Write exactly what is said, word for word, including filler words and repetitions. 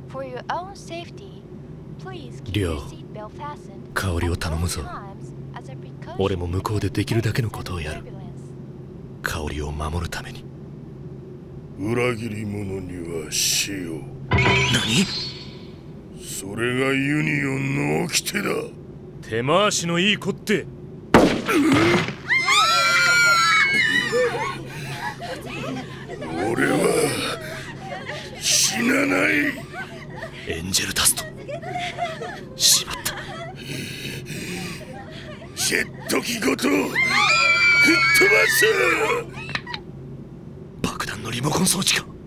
リョウ、香りを頼むぞ。俺も向こうでできるだけのことをやる。香りを守るために。 裏切り者には死を。 何？ それがユニオンの掟だ。 手回しのいい子って。 俺は死なない。 エンジェルダスト。しまった。 ジェット機ごと吹っ飛ばす。 爆弾のリモコン装置か。